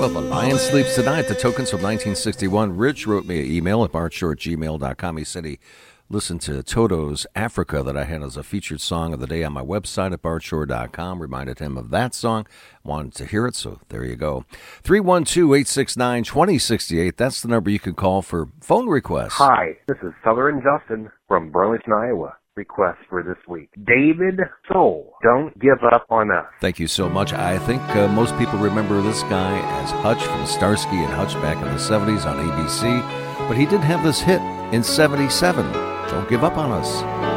of A Lion Sleeps Tonight, the Tokens from 1961. Rich wrote me an email at bartshore@gmail.com. He said he listened to Toto's Africa that I had as a featured song of the day on my website at bartshore.com. Reminded him of that song. Wanted to hear it, so there you go. 312-869-2068. That's the number you can call for phone requests. Hi, this is Southern Justin from Burlington, Iowa. Request for this week. David Soul, Don't Give Up on Us. Thank you so much. I think most people remember this guy as Hutch from Starsky and Hutch back in the 70s on ABC, but he did have this hit in 77. Don't Give Up on Us.